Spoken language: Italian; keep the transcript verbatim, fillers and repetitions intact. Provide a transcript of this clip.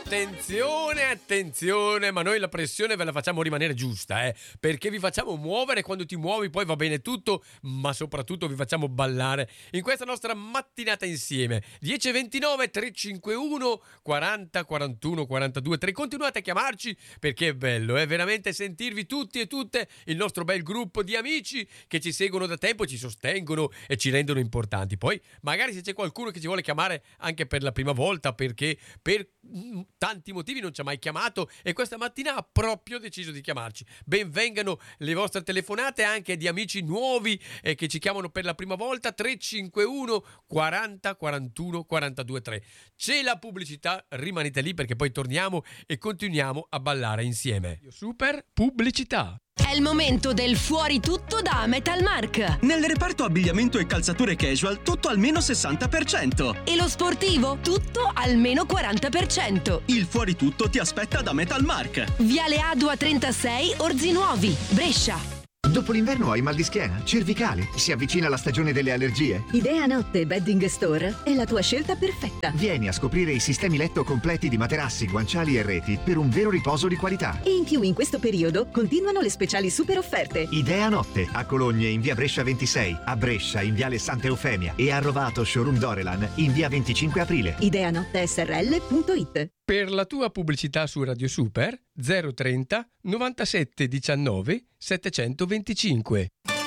Attenzione, attenzione, ma noi la pressione ve la facciamo rimanere giusta, eh? Perché vi facciamo muovere, quando ti muovi poi va bene tutto, ma soprattutto vi facciamo ballare in questa nostra mattinata insieme. dieci e ventinove, tre cinque uno, quaranta, quarantuno, quarantadue, tre. Continuate a chiamarci perché è bello, è eh? veramente sentirvi tutti e tutte, il nostro bel gruppo di amici che ci seguono da tempo, ci sostengono e ci rendono importanti. Poi magari se c'è qualcuno che ci vuole chiamare anche per la prima volta perché per tanti motivi non ci ha mai chiamato e questa mattina ha proprio deciso di chiamarci. Benvengano le vostre telefonate anche di amici nuovi eh, che ci chiamano per la prima volta. Tre cinque uno, quaranta, quarantuno, quarantadue, tre. C'è la pubblicità, rimanete lì perché poi torniamo e continuiamo a ballare insieme. Super pubblicità. È il momento del fuori tutto da Metalmark. Nel reparto abbigliamento e calzature casual tutto almeno sessanta per cento. E lo sportivo tutto almeno quaranta per cento. Il fuori tutto ti aspetta da Metalmark. Viale Adua trentasei, Orzinuovi, Brescia. Dopo l'inverno hai mal di schiena, cervicale, si avvicina la stagione delle allergie? Idea Notte Bedding Store è la tua scelta perfetta. Vieni a scoprire i sistemi letto completi di materassi, guanciali e reti per un vero riposo di qualità. E in più in questo periodo continuano le speciali super offerte. Idea Notte a Cologne in via Brescia ventisei, a Brescia in viale Santa Eufemia e a Rovato Showroom Dorelan in via venticinque aprile. Ideanotte S R L punto it. Per la tua pubblicità su Radio Super zero trenta novantasette diciannove settecentoventicinque.